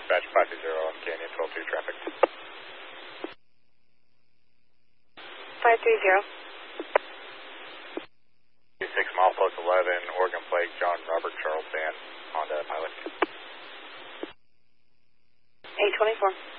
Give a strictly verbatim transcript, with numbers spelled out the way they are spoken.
Dispatch five two zero on Canyon twelve two traffic. five three zero. six mile plus eleven, Oregon Plate, John Robert Charles Van, Honda pilot. eight twenty-four.